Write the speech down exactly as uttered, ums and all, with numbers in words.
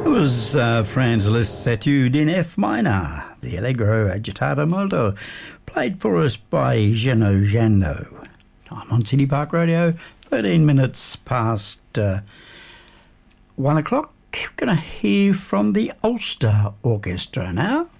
It was uh, Franz Liszt's Etude in F minor, the Allegro agitato molto, played for us by Geno Jando. Time on City Park Radio, thirteen minutes past uh, one o'clock. We're going to hear from the Ulster Orchestra now.